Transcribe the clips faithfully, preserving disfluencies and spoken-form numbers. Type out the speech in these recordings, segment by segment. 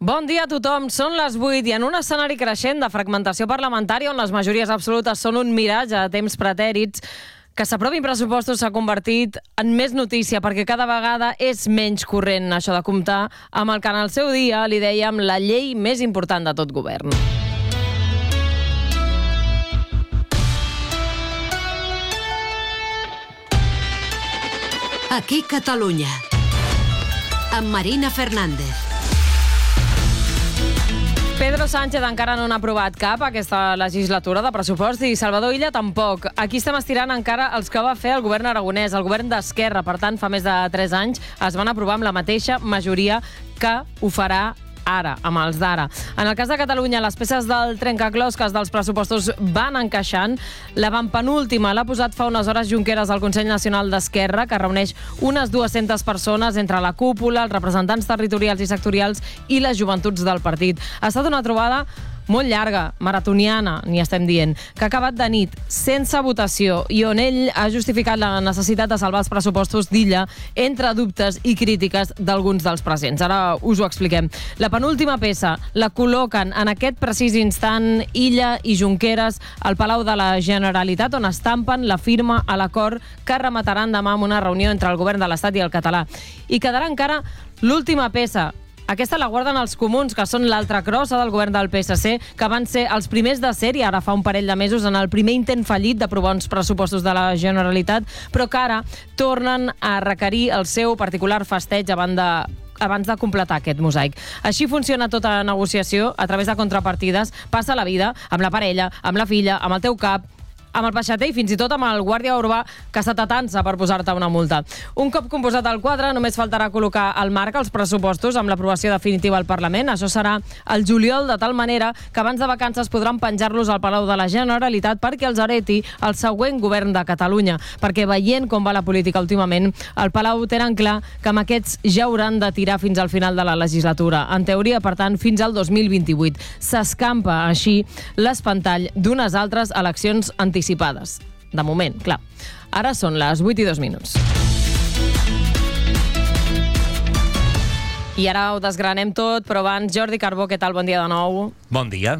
Bon dia a tothom, són les vuit i en un escenari creixent de fragmentació parlamentària on les majories absolutes són un miratge a temps pretèrits, que s'aprovin pressupostos s'ha convertit en més notícia perquè cada vegada és menys corrent això de comptar amb el que en el seu dia li dèiem la llei més important de tot govern. Aquí Catalunya, amb Marina Fernández. Pedro Sánchez encara no n'ha aprovat cap aquesta legislatura de pressupost i Salvador Illa tampoc. Aquí estem estirant encara els que va fer el govern aragonès, el govern d'Esquerra. Per tant, fa més de tres anys es van aprovar amb la mateixa majoria que ho farà ara, amb els d'ara. En el cas de Catalunya, les peces del trencaclosques dels pressupostos van encaixant. La penúltima l'ha posat fa unes hores Junqueras al Consell Nacional d'Esquerra, que reuneix unes dues-centes persones entre la cúpula, els representants territorials i sectorials i les joventuts del partit. Ha estat una trobada molt llarga, maratoniana, n'hi estem dient, que ha acabat de nit, sense votació, i on ell ha justificat la necessitat de salvar els pressupostos d'Illa entre dubtes i crítiques d'alguns dels presents. Ara us ho expliquem. La penúltima peça la col·loquen en aquest precís instant Illa i Junqueras al Palau de la Generalitat, on estampen la firma a l'acord que remataran demà amb una reunió entre el govern de l'Estat i el català. I quedarà encara l'última peça. Aquesta la guarden els comuns, que són l'altra crossa del govern del P S C, que van ser els primers de sèrie ara fa un parell de mesos en el primer intent fallit d'aprovar uns pressupostos de la Generalitat, però que ara tornen a requerir el seu particular festeig abans de abans de completar aquest mosaic. Així funciona tota negociació, a través de contrapartides. Passa la vida amb la parella, amb la filla, amb el teu cap, amb el peixater i fins i tot amb el guàrdia urbà que s'atatansa per posar-te una multa. Un cop composat el quadre, només faltarà col·locar al marc els pressupostos amb l'aprovació definitiva al Parlament. Això serà el juliol, de tal manera que abans de vacances podran penjar-los al Palau de la Generalitat perquè els hereti el següent govern de Catalunya. Perquè veient com va la política últimament, el Palau tenen clar que amb aquests ja hauran de tirar fins al final de la legislatura. En teoria, per tant, fins al dos mil vint-i-vuit. S'escampa així l'espantall d'unes altres eleccions anticipades. De moment, clar. Ara són les vuit i dos minuts. I ara ho desgranem tot, però abans, Jordi Carbó, què tal? Bon dia de nou. Bon dia.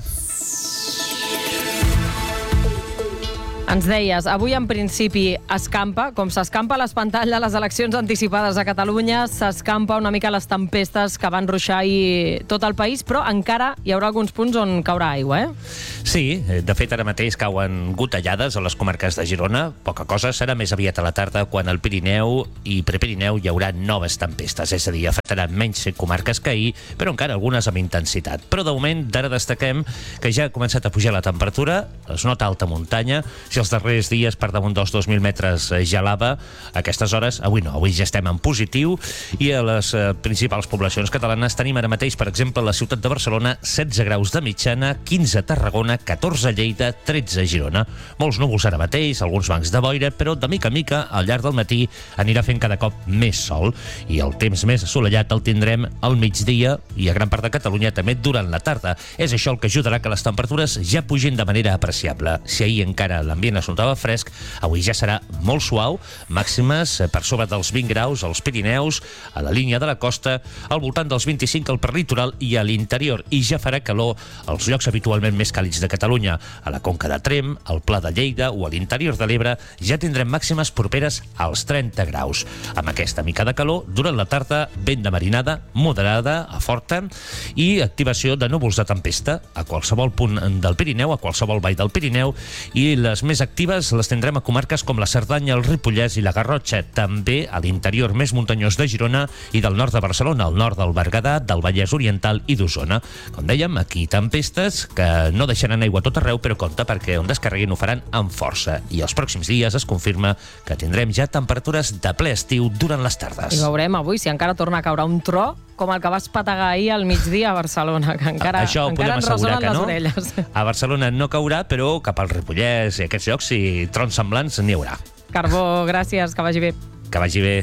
Ens deies, avui en principi escampa, com s'escampa l'espantall de les eleccions anticipades a Catalunya, s'escampa una mica les tempestes que van ruixar i tot el país, però encara hi haurà alguns punts on caurà aigua, eh? Sí, de fet ara mateix cauen gotellades a les comarques de Girona, poca cosa, serà més aviat a la tarda quan al Pirineu i Prepirineu hi haurà noves tempestes, és a dir, afectaran menys comarques que ahir, però encara algunes amb intensitat. Però de moment, d'ara destaquem que ja ha començat a pujar la temperatura, es nota alta muntanya. Si els darrers dies per damunt dels dos mil metres gelava, a aquestes hores, avui no, avui ja estem en positiu, i a les eh, principals poblacions catalanes tenim ara mateix, per exemple, la ciutat de Barcelona, setze graus de mitjana, quinze a Tarragona, catorze a Lleida, tretze a Girona. Molts núvols ara mateix, alguns bancs de boira, però de mica en mica, al llarg del matí, anirà fent cada cop més sol, i el temps més assolellat el tindrem al migdia i a gran part de Catalunya també durant la tarda. És això el que ajudarà que les temperatures ja pugin de manera apreciable. Si ahir encara l'ambient es notava fresc, avui ja serà molt suau, màximes per sobre dels vint graus als Pirineus, a la línia de la costa, al voltant dels vint-i-cinc al prelitoral i a l'interior, i ja farà calor als llocs habitualment més càlids de Catalunya. A la Conca de Tremp, al Pla de Lleida o a l'interior de l'Ebre ja tindrem màximes properes als trenta graus. Amb aquesta mica de calor, durant la tarda, vent de marinada, moderada a forta, i activació de núvols de tempesta a qualsevol punt del Pirineu, a qualsevol vall del Pirineu, i les més actives les tindrem a comarques com la Cerdanya, el Ripollès i la Garrotxa, també a l'interior més muntanyós de Girona i del nord de Barcelona, al nord del Berguedà, del Vallès Oriental i d'Osona. Com dèiem, aquí tempestes que no deixaran aigua a tot arreu, però compte perquè on descarreguin ho faran amb força. I els pròxims dies es confirma que tindrem ja temperatures de ple estiu durant les tardes. I veurem avui si encara torna a caure un tro com el que vas pategar ahir al migdia a Barcelona, que encara, Això encara ens ressonen que les no. orelles. A Barcelona no caurà, però cap al Ripollès i aquests llocs, i trons semblants, n'hi haurà. Carbó, gràcies, que vagi bé. Que vagi bé.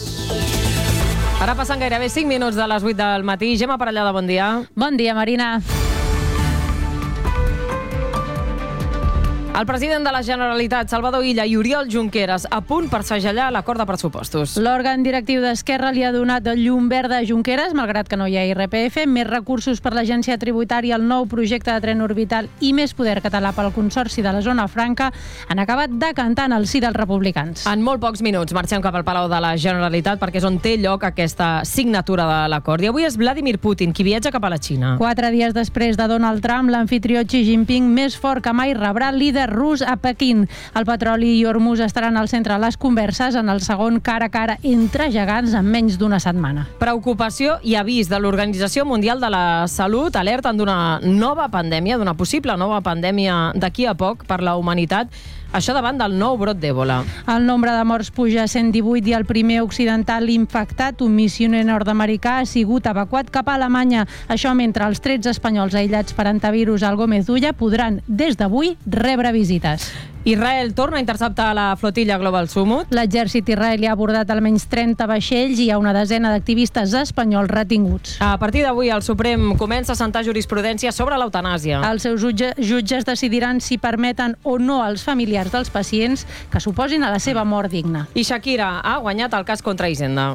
Ara passen gairebé cinc minuts de les vuit del matí. Gemma Parellada, bon dia. Bon dia, Marina. El president de la Generalitat, Salvador Illa, i Oriol Junqueras a punt per segellar l'acord de pressupostos. L'òrgan directiu d'Esquerra li ha donat llum verda a Junqueras, malgrat que no hi ha I R P F, més recursos per l'agència tributària, el nou projecte de tren orbital i més poder català pel Consorci de la Zona Franca han acabat decantant el sí dels republicans. En molt pocs minuts marxem cap al Palau de la Generalitat perquè és on té lloc aquesta signatura de l'acord. I avui és Vladimir Putin qui viatja cap a la Xina. Quatre dies després de Donald Trump, l'anfitrió Xi Jinping més fort que mai rebrà el líder rus a Pequín. El petroli i Hormuz estaran al centre de les converses en el segon cara a cara entre gegants en menys d'una setmana. Preocupació i avís de l'Organització Mundial de la Salut alerten d'una nova pandèmia, d'una possible nova pandèmia d'aquí a poc per la humanitat. Això davant del nou brot d'Ebola. El nombre de morts puja a cent divuit i el primer occidental infectat, un missioner nord-americà, ha sigut evacuat cap a Alemanya. Això mentre els tretze espanyols aïllats per antivirus al Gómez Ulla podran, des d'avui, rebre visites. Israel torna a interceptar la flotilla Global Summit. L'exèrcit israelià ha abordat almenys trenta vaixells i hi ha una desena d'activistes espanyols retinguts. A partir d'avui, el Suprem comença a assentar jurisprudència sobre l'eutanàsia. Els seus jutge, jutges decidiran si permeten o no als familiars dels pacients que suposin a la seva mort digna. I Shakira ha guanyat el cas contra Hisenda.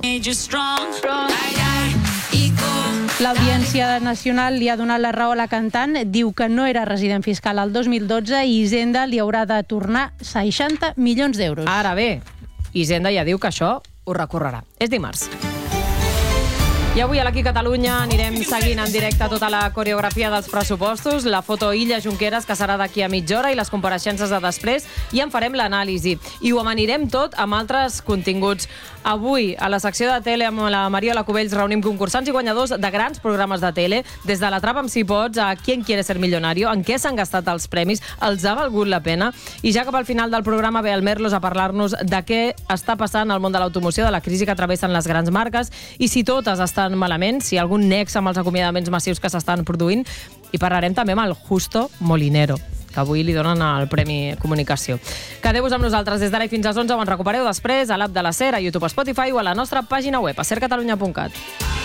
L'Audiència Nacional li ha donat la raó a la cantant, diu que no era resident fiscal el dos mil dotze i Hisenda li haurà de tornar seixanta milions d'euros. Ara bé, Hisenda ja diu que això ho recorrerà. És dimarts. I avui a l'Aquí Catalunya anirem seguint en directe tota la coreografia dels pressupostos, la foto Illa Junqueras, que serà d'aquí a mitja hora, i les compareixences de després, i en farem l'anàlisi. I ho amanirem tot amb altres continguts. Avui, a la secció de tele amb la Mariola Cubells, reunim concursants i guanyadors de grans programes de tele, des de l'Atrapa'm si pots a Quién quiere ser millonario, en què s'han gastat els premis, els ha valgut la pena. I ja cap al final del programa ve el Merlos a parlar-nos de què està passant al món de l'automoció, de la crisi que travessen les grans marques, i si totes estan malament, si hi ha algun nex amb els acomiadaments massius que s'estan produint, i parlarem també amb el Justo Molinero, que avui li donen el Premi Comunicació. Quedeu-vos amb nosaltres des d'ara i fins a les onze, o en recupereu després a l'app de la SER, a YouTube, a Spotify o a la nostra pàgina web, a ser catalunya punt cat.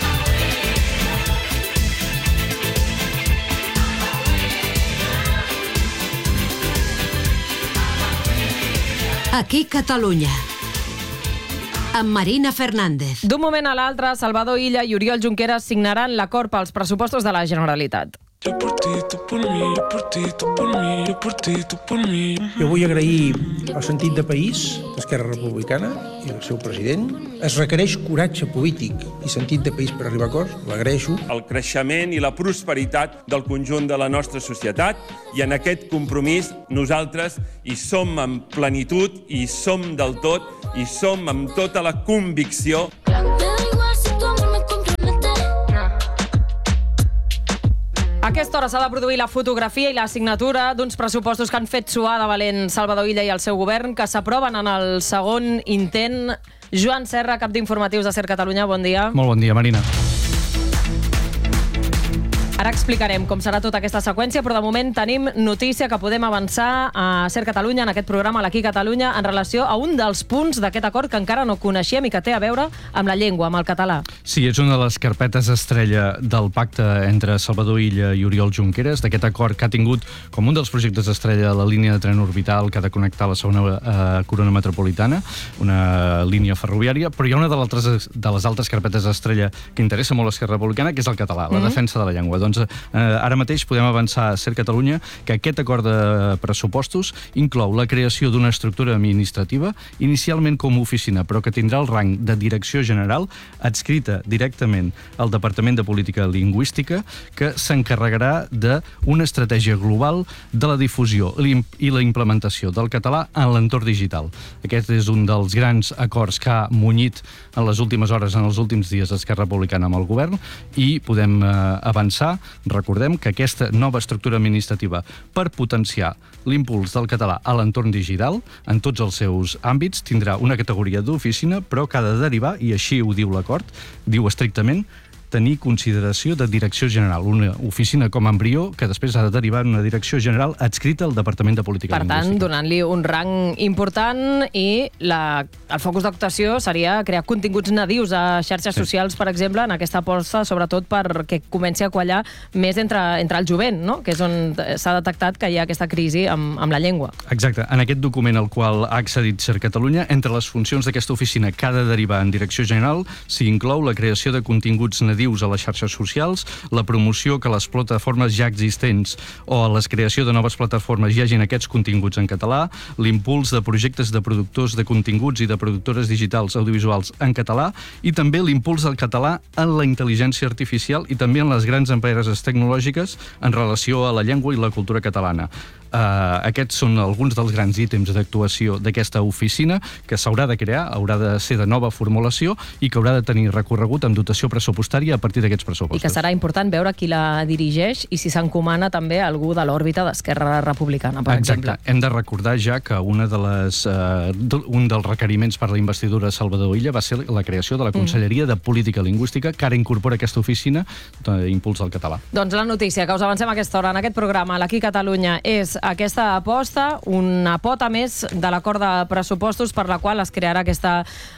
Aquí Catalunya, amb Marina Fernández. D'un moment a l'altre, Salvador Illa i Oriol Junqueras signaran l'acord pels pressupostos de la Generalitat. Yo por ti, tú por mí, yo por ti, tú por mí, yo por ti, tú por mí. Jo vull agrair el sentit de país d'Esquerra Republicana i el seu president. Es requereix coratge polític i sentit de país per arribar a acords, l'agraeixo. El creixement i la prosperitat del conjunt de la nostra societat, i en aquest compromís nosaltres hi som en plenitud, hi som del tot, hi som amb tota la convicció. A aquesta hora s'ha de produir la fotografia i la signatura d'uns pressupostos que han fet suar de valent Salvador Illa i el seu govern, que s'aproven en el segon intent. Joan Serra, cap d'informatius de SER Catalunya, bon dia. Molt bon dia, Marina. Ara explicarem com serà tota aquesta seqüència, però de moment tenim notícia que podem avançar a SER Catalunya, en aquest programa, a l'Aquí Catalunya, en relació a un dels punts d'aquest acord que encara no coneixíem i que té a veure amb la llengua, amb el català. Sí, és una de les carpetes estrella del pacte entre Salvador Illa i Oriol Junqueras, d'aquest acord que ha tingut com un dels projectes estrella la línia de tren orbital que ha de connectar la segona eh, corona metropolitana, una línia ferroviària, però hi ha una de, de les altres carpetes estrella que interessa molt a Esquerra Republicana, que és el català, la mm-hmm. defensa de la llengua. Doncs eh, ara mateix podem avançar a SER Catalunya que aquest acord de pressupostos inclou la creació d'una estructura administrativa, inicialment com a oficina, però que tindrà el rang de direcció general, adscrita directament al Departament de Política Lingüística, que s'encarregarà d'una estratègia global de la difusió i la implementació del català en l'entorn digital. Aquest és un dels grans acords que ha munyit en les últimes hores, en els últims dies, Esquerra Republicana amb el govern, i podem eh, avançar. Recordem que aquesta nova estructura administrativa, per potenciar l'impuls del català a l'entorn digital, en tots els seus àmbits, tindrà una categoria d'oficina, però que ha de derivar, i així ho diu l'acord, diu estrictament, tenir consideració de direcció general, una oficina com a embrió que després ha de derivar en una direcció general adscrita al Departament de Política per Lingüística. Per tant, donant-li un rang important i la, el focus d'actuació seria crear continguts nadius a xarxes sí. socials, per exemple, en aquesta aposta, sobretot perquè comenci a quallar més entre, entre el jovent, no? Que és on s'ha detectat que hi ha aquesta crisi amb, amb la llengua. Exacte. En aquest document al qual ha accedit Cerc Catalunya, entre les funcions d'aquesta oficina que ha de derivar en direcció general, s'hi inclou la creació de continguts nadius a les xarxes socials, la promoció que les plataformes ja existents o a la creació de noves plataformes hi hagin aquests continguts en català, l'impuls de projectes de productors de continguts i de productores digitals audiovisuals en català i també l'impuls del català en la intel·ligència artificial i també en les grans empreses tecnològiques en relació a la llengua i la cultura catalana. Uh, aquests són alguns dels grans ítems d'actuació d'aquesta oficina que s'haurà de crear, haurà de ser de nova formulació i que haurà de tenir recorregut amb dotació pressupostària a partir d'aquests pressupostos. I que serà important veure qui la dirigeix i si s'encomana també algú de l'òrbita d'Esquerra Republicana, per Exacte. exemple. Hem de recordar ja que una de les, uh, un dels requeriments per la investidura de Salvador Illa va ser la creació de la Conselleria mm. de Política Lingüística, que ara incorpora aquesta oficina d'impuls al català. Doncs la notícia que us avancem a aquesta hora en aquest programa, l'Aquí Catalunya, és aquesta aposta, una pota més de l'acord de pressupostos per la qual es crearà aquesta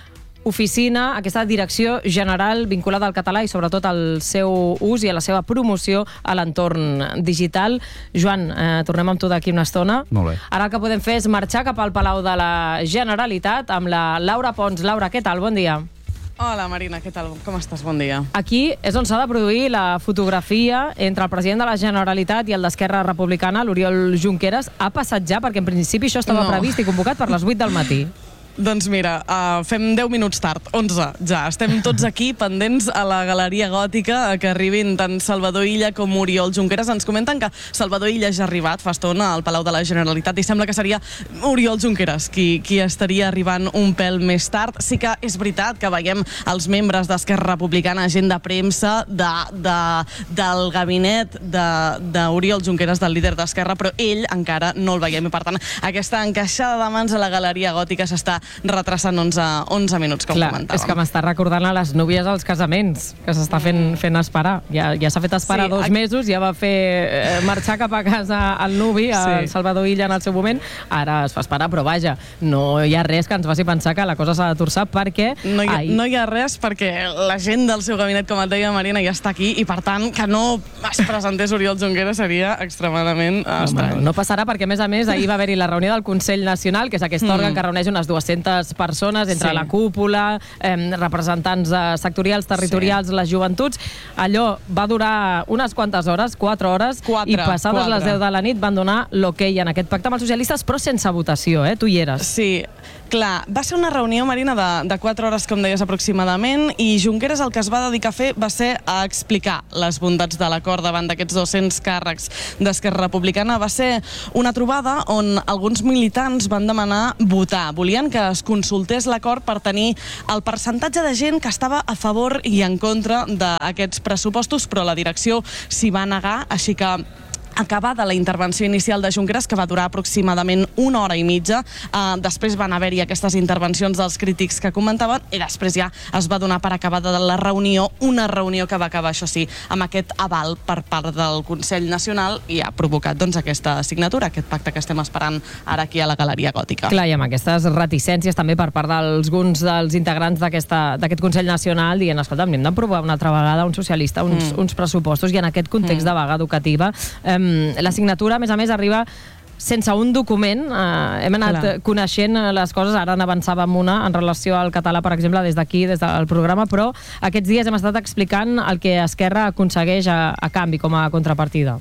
oficina, aquesta direcció general vinculada al català i sobretot al seu ús i a la seva promoció a l'entorn digital. Joan, eh, tornem amb tu d'aquí una estona. Molt bé. Ara el que podem fer és marxar cap al Palau de la Generalitat amb la Laura Pons. Laura, què tal? Bon dia. Hola, Marina, què tal? Com estàs? Bon dia. Aquí és on s'ha de produir la fotografia entre el president de la Generalitat i el d'Esquerra Republicana, l'Oriol Junqueras. Ha passat ja? Perquè en principi això estava no. previst i convocat per les vuit del matí. Doncs mira, uh, fem deu minuts tard, onze ja. Estem tots aquí pendents a la Galeria Gòtica que arribin tant Salvador Illa com Oriol Junqueras. Ens comenten que Salvador Illa ja ha arribat fa estona al Palau de la Generalitat i sembla que seria Oriol Junqueras qui, qui estaria arribant un pèl més tard. Sí que és veritat que veiem els membres d'Esquerra Republicana, gent de premsa, de, de, del gabinet d'Oriol de, Junqueras, del líder d'Esquerra, però ell encara no el veiem i per tant aquesta encaixada de mans a la Galeria Gòtica s'està retrasant onze, onze minuts, com Clar, comentàvem. És que m'està recordant a les núvies als casaments, que s'està fent, fent esperar. Ja, ja s'ha fet esperar sí, dos aquí... mesos, ja va fer eh, marxar cap a casa el nuvi, sí. el Salvador Illa en el seu moment, ara es fa esperar, però vaja, no hi ha res que ens faci pensar que la cosa s'ha de torçar perquè... No hi, ha, ai... no hi ha res perquè la gent del seu gabinet, com et deia Marina, ja està aquí i per tant que no es presentés Oriol Junqueras seria extremadament no, estrany. No, no passarà perquè a més a més ahir va haver-hi la reunió del Consell Nacional, que és aquest mm. òrgan que reuneix unes dues-centes persones entre sí. la cúpula, eh, representants eh, sectorials, territorials, sí. les joventuts. Allò va durar unes quantes hores, quatre hores, quatre, i passades quatre. les deu de la nit van donar l'okei en aquest pacte amb els socialistes, però sense votació, eh? Tu hi eres. Sí, clar, va ser una reunió, Marina, de, de quatre hores, com deies, aproximadament, i Junqueras el que es va dedicar a fer va ser a explicar les bondats de l'acord davant d'aquests dos-cents càrrecs d'Esquerra Republicana. Va ser una trobada on alguns militants van demanar votar. Volien que es consultés l'acord per tenir el percentatge de gent que estava a favor i en contra d'aquests pressupostos, però la direcció s'hi va negar, així que acabada la intervenció inicial de Junqueras, que va durar aproximadament una hora i mitja, eh, després van haver-hi aquestes intervencions dels crítics que comentaven i després ja es va donar per acabada de la reunió, una reunió que va acabar, això sí, amb aquest aval per part del Consell Nacional i ha provocat doncs, aquesta signatura, aquest pacte que estem esperant ara aquí a la Galeria Gòtica. Clar, i amb aquestes reticències també per part d'alguns dels integrants d'aquest Consell Nacional dient, escolta, hem d'aprovar una altra vegada un socialista, uns, mm. uns pressupostos, i en aquest context mm. de vaga educativa eh, la signatura, a més a més, arriba sense un document. Eh, hem anat Clar. coneixent les coses, ara n'avançàvem una en relació al català, per exemple, des d'aquí, des del programa, però aquests dies hem estat explicant el que Esquerra aconsegueix a, a canvi, com a contrapartida.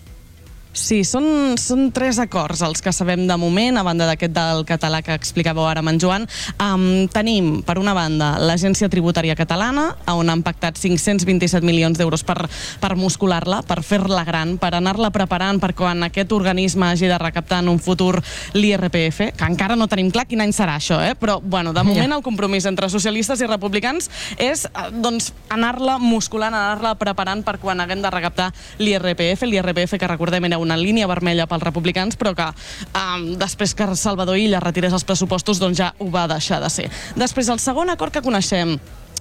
Sí, són, són tres acords els que sabem de moment, a banda d'aquest del català que explicàveu ara amb en Joan. Um, tenim, per una banda, l'Agència Tributària Catalana, on han pactat cinc-cents vint-i-set milions d'euros per, per muscular-la, per fer-la gran, per anar-la preparant per quan aquest organisme hagi de recaptar en un futur l'I R P F, que encara no tenim clar quin any serà això, eh? Però bueno, de moment el compromís entre socialistes i republicans és doncs, anar-la musculant, anar-la preparant per quan haguem de recaptar l'I R P F, l'I R P F que recordem era una línia vermella pels republicans, però que um, després que Salvador Illa retirés els pressupostos doncs ja ho va deixar de ser. Després, el segon acord que coneixem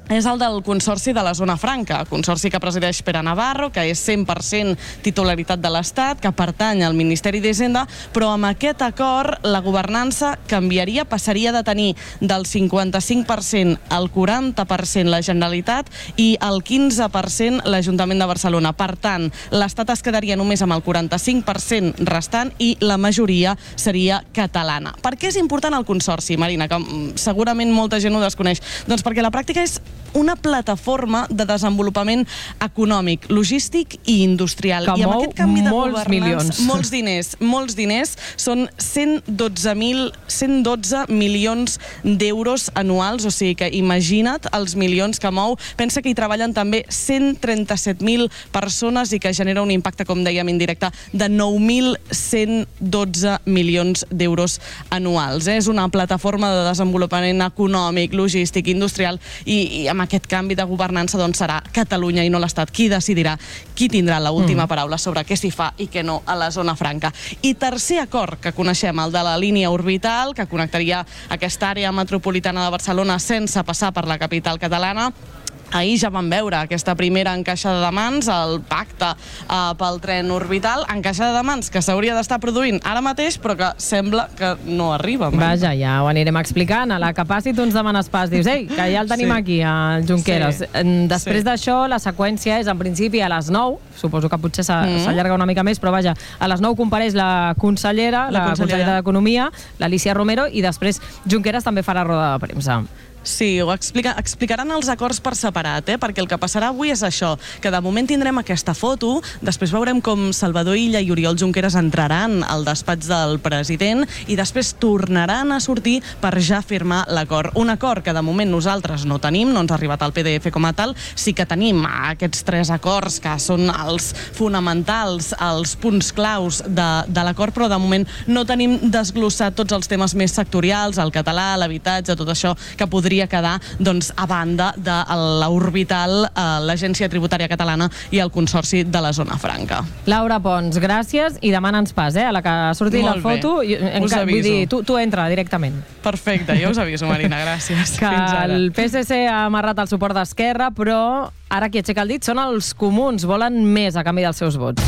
és el del Consorci de la Zona Franca, consorci que presideix Pere Navarro, que és cent per cent titularitat de l'Estat, que pertany al Ministeri d'Hisenda, però amb aquest acord la governança canviaria, passaria de tenir del cinquanta-cinc per cent al quaranta per cent la Generalitat i el quinze per cent l'Ajuntament de Barcelona. Per tant, l'Estat es quedaria només amb el quaranta-cinc per cent restant i la majoria seria catalana. Per què és important el Consorci, Marina? Que segurament molta gent ho desconeix. Doncs perquè la pràctica és una plataforma de desenvolupament econòmic, logístic i industrial. Que I amb mou aquest canvi de molts milions. Molts diners, molts diners, són cent dotze mil cent dotze milions d'euros anuals, o sigui que imagina't els milions que mou. Pensa que hi treballen també cent trenta-set mil persones i que genera un impacte, com dèiem, indirecte de nou mil cent dotze milions d'euros anuals. És una plataforma de desenvolupament econòmic, logístic, industrial i, i amb aquest canvi de governança doncs serà Catalunya i no l'Estat qui decidirà qui tindrà l'última mm. paraula sobre què s'hi fa i què no a la zona franca. I tercer acord que coneixem, el de la línia orbital, que connectaria aquesta àrea metropolitana de Barcelona sense passar per la capital catalana. Ahir ja vam veure aquesta primera encaixada de mans, el pacte eh, pel tren orbital, encaixada de mans que s'hauria d'estar produint ara mateix, però que sembla que no arriba. Vaja, ja ho anirem explicant. A la Capacity ens demanes pas, dius, ei, que ja el tenim sí. aquí, a Junqueras. Sí. Després sí. d'això, la seqüència és, en principi, a les nou, suposo que potser s'allarga mm. una mica més, però vaja, a les nou compareix la consellera, la, la consellera d'Economia, l'Alícia Romero, i després Junqueras també farà roda de premsa. Sí, ho explica, explicaran els acords per separat, eh? Perquè el que passarà avui és això, que de moment tindrem aquesta foto, després veurem com Salvador Illa i Oriol Junqueras entraran al despatx del president i després tornaran a sortir per ja firmar l'acord. Un acord que de moment nosaltres no tenim, no ens ha arribat al P D F com a tal, sí que tenim aquests tres acords que són els fonamentals, els punts claus de, de l'acord, però de moment no tenim desglossat tots els temes més sectorials, el català, l'habitatge, tot això que podria podria quedar doncs, a banda de l'orbital, eh, l'Agència Tributària Catalana i el Consorci de la Zona Franca. Laura Pons, gràcies, i demana ens pas, eh, a la que surti la foto. Us aviso. Vull dir, tu, tu entra directament. Perfecte, jo us aviso, Marina, gràcies. Que el P S C ha amarrat el suport d'Esquerra, però ara qui aixeca el dit són els comuns, volen més a canvi dels seus vots.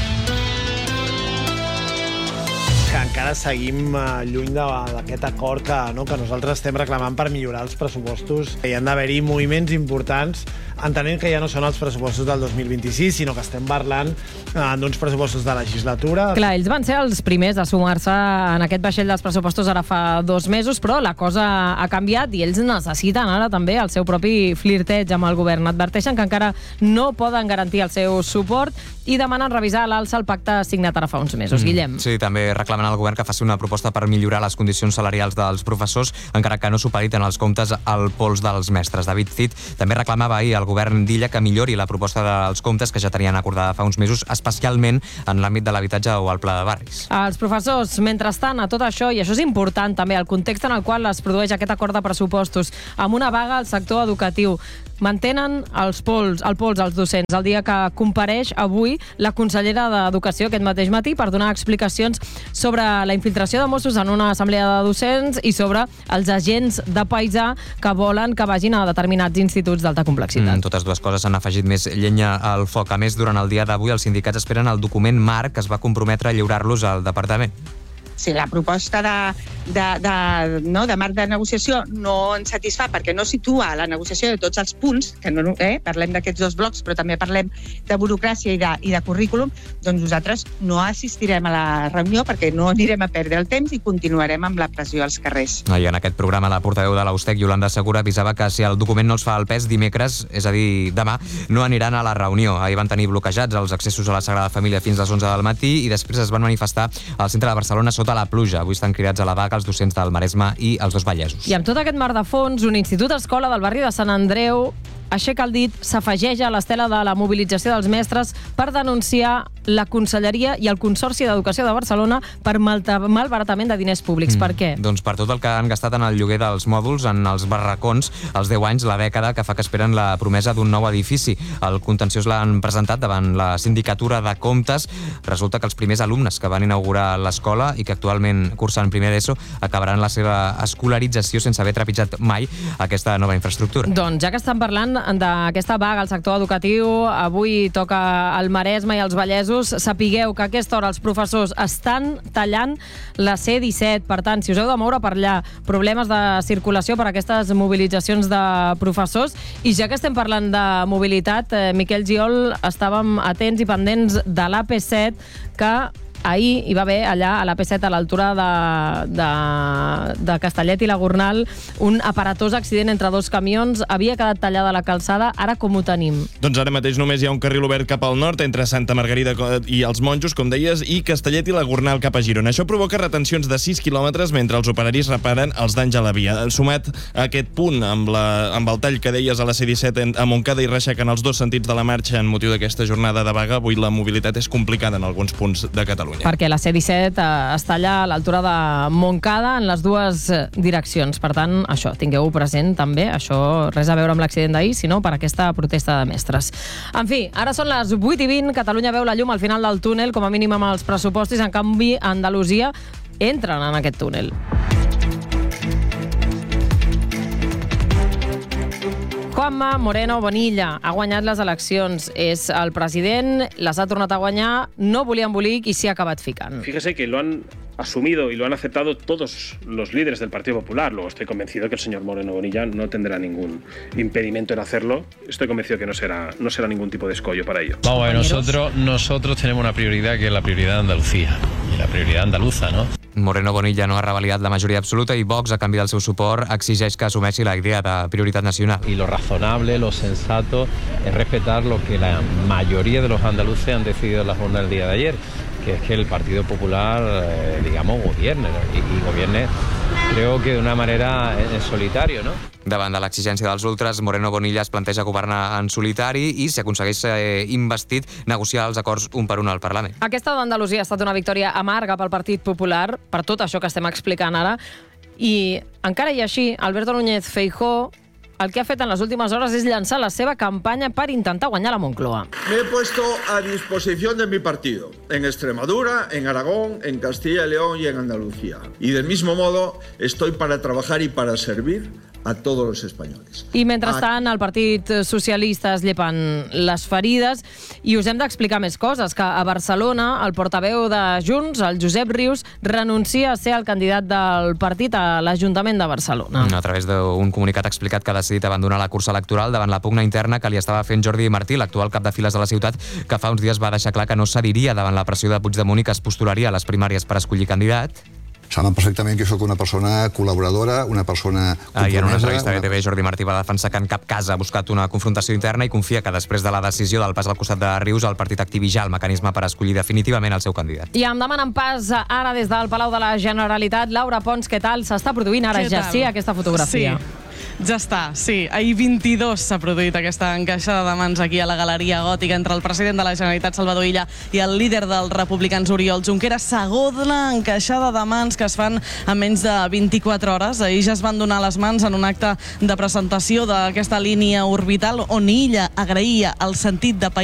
Que encara seguim uh, lluny d'aquest acord que, no, que nosaltres estem reclamant per millorar els pressupostos. Hi han d'haver-hi moviments importants, entenent que ja no són els pressupostos del dos mil vint-i-sis, sinó que estem parlant uh, d'uns pressupostos de legislatura. Clar, ells van ser els primers a sumar-se en aquest vaixell dels pressupostos ara fa dos mesos, però la cosa ha canviat i ells necessiten ara també el seu propi flirteig amb el govern. Adverteixen que encara no poden garantir el seu suport i demanen revisar a l'alça el pacte signat ara fa uns mesos. Mm. Guillem. Sí, també reclamen al govern que faci una proposta per millorar les condicions salarials dels professors, encara que no superi en els comptes el pols dels mestres. David Cid també reclamava ahir al govern d'Illa que millori la proposta dels comptes que ja tenien acordada fa uns mesos, especialment en l'àmbit de l'habitatge o el pla de barris. Els professors, mentrestant, a tot això, i això és important també, el context en el qual es produeix aquest acord de pressupostos, amb una vaga al sector educatiu, mantenen els pols, el pols als docents el dia que compareix avui la consellera d'Educació aquest mateix matí per donar explicacions sobre la infiltració de Mossos en una assemblea de docents i sobre els agents de paisà que volen que vagin a determinats instituts d'alta complexitat. Mm, totes dues coses han afegit més llenya al foc. A més, durant el dia d'avui els sindicats esperen el document marc que es va comprometre a lliurar-los al departament. Si la proposta de, de, de, no, de marc de negociació no ens satisfà perquè no situa la negociació de tots els punts, que no, eh, parlem d'aquests dos blocs, però també parlem de burocràcia i de, i de currículum, doncs nosaltres no assistirem a la reunió perquè no anirem a perdre el temps i continuarem amb la pressió als carrers. I en aquest programa la portaveu de l'Austec, Iolanda Segura, avisava que si el document no els fa el pes dimecres, és a dir, demà, no aniran a la reunió. Ahir van tenir bloquejats els accessos a la Sagrada Família fins a les onze del matí i després es van manifestar al centre de Barcelona sota la pluja. Avui estan cridats a la vaga els docents del Maresme i els dos Vallesos. I amb tot aquest mar de fons, un institut escola del barri de Sant Andreu aixeca el dit, s'afegeix a l'estela de la mobilització dels mestres per denunciar la Conselleria i el Consorci d'Educació de Barcelona per malbaratament de diners públics. Mm. Per què? Doncs per tot el que han gastat en el lloguer dels mòduls, en els barracons, els deu anys, la dècada que fa que esperen la promesa d'un nou edifici. El contenciós l'han presentat davant la Sindicatura de Comptes. Resulta que els primers alumnes que van inaugurar l'escola i que actualment cursen primer d'ESO acabaran la seva escolarització sense haver trepitjat mai aquesta nova infraestructura. Doncs ja que estan parlant d'aquesta vaga al sector educatiu, avui toca al Maresme i als Vallesos, sapigueu que a aquesta hora els professors estan tallant la C disset. Per tant, si us heu de moure per allà, problemes de circulació per aquestes mobilitzacions de professors. I ja que estem parlant de mobilitat, eh, Miquel Giol, estàvem atents i pendents de l'A P set, que ahir hi va haver allà a l'A P set, a l'altura de, de, de Castellet i la Gornal, un aparatós accident entre dos camions. Havia quedat tallada la calçada. Ara com ho tenim? Doncs ara mateix només hi ha un carril obert cap al nord, entre Santa Margarida i els Monjos, com deies, i Castellet i la Gornal cap a Girona. Això provoca retencions de sis quilòmetres mentre els operaris reparen els danys a la via. Sumat a aquest punt, amb, la, amb el tall que deies a la C disset a Montcada i Reixac en els dos sentits de la marxa en motiu d'aquesta jornada de vaga, avui la mobilitat és complicada en alguns punts de Catalunya. Perquè la C disset es talla a l'altura de Montcada en les dues direccions. Per tant, això, tingueu-ho present també. Això res a veure amb l'accident d'ahir, sinó per aquesta protesta de mestres. En fi, ara són les vuit i vint. Catalunya veu la llum al final del túnel, com a mínim amb els pressupostos. En canvi, Andalusia entren en aquest túnel. Juanma Moreno Bonilla ha guanyat les eleccions. És el president, les ha tornat a guanyar, no volia embolic i s'hi ha acabat ficant. Fíjese que lo han asumido y lo han aceptado todos los líderes del Partido Popular. Luego estoy convencido que el señor Moreno Bonilla no tendrá ningún impedimento en hacerlo. Estoy convencido que no será, no será ningún tipo de escollo para ello. Vamos a ver, nosotros, nosotros tenemos una prioridad que es la prioridad de Andalucía. Y la prioridad andaluza, ¿no? Moreno Bonilla no ha revalidat la majoria absoluta i Vox, a canvi del seu suport, exigeix que assumeixi la idea de prioritat nacional. Y lo razonable, lo sensato, es respetar lo que la mayoría de los andaluces han decidido en la jornada del día de ayer, que es que el Partido Popular, eh, digamos, gobierne, ¿no? y, y gobierne, creo que de una manera en solitario, ¿no? Davant de l'exigència dels ultras, Moreno Bonilla es planteja governar en solitari i, si aconsegueix ser investit, negociar els acords un per un al Parlament. Aquesta d'Andalusia ha estat una victòria amarga pel Partit Popular, per tot això que estem explicant ara, i encara i així, Alberto Núñez Feijóo el que ha fet en les últimes hores és llançar la seva campanya per intentar guanyar la Moncloa. Me he puesto a disposición de mi partido, en Extremadura, en Aragón, en Castilla y León y en Andalucía. Y del mismo modo estoy para trabajar y para servir a tots els espanyols. I mentrestant, el Partit Socialista es llepen les ferides i us hem d'explicar més coses, que a Barcelona el portaveu de Junts, el Josep Rius, renuncia a ser el candidat del partit a l'Ajuntament de Barcelona. A través d'un comunicat ha explicat que ha decidit abandonar la cursa electoral davant la pugna interna que li estava fent Jordi Martí, l'actual cap de files de la ciutat, que fa uns dies va deixar clar que no cediria davant la pressió de Puigdemont i que es postularia a les primàries per escollir candidat. Saben perfectament que sóc una persona col·laboradora, una persona compromesa... I en una entrevista a B T V, Jordi Martí va defensar que en cap cas ha buscat una confrontació interna i confia que després de la decisió del pas al costat de Rius, el partit activi ja el mecanisme per escollir definitivament el seu candidat. I em demanen pas ara des del Palau de la Generalitat. Laura Pons, què tal? S'està produint ara ja sí aquesta fotografia. Sí. Ja està, sí. Ahir vint-i-dos s'ha produït aquesta encaixada de mans aquí a la Galeria Gòtica entre el president de la Generalitat, Salvador Illa, i el líder dels republicans, Oriol Junqueras. Segona encaixada de mans que es fan en menys de vint-i-quatre hores. Ahir ja es van donar les mans en un acte de presentació d'aquesta línia orbital on Illa agraïa el sentit de país